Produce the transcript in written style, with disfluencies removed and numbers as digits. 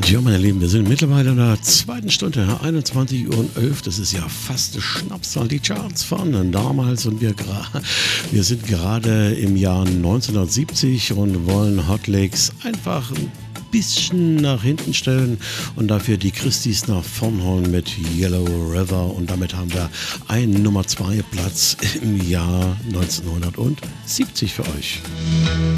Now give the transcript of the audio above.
Ja, meine Lieben, wir sind mittlerweile in der zweiten Stunde, 21:11 Uhr. Das ist ja fast eine Schnapszahl, die Charts von damals. Und wir sind gerade im Jahr 1970 und wollen Hot Licks einfach ein bisschen nach hinten stellen und dafür die Christis nach vorn holen mit Yellow River. Und damit haben wir einen Nummer 2 Platz im Jahr 1970 für euch.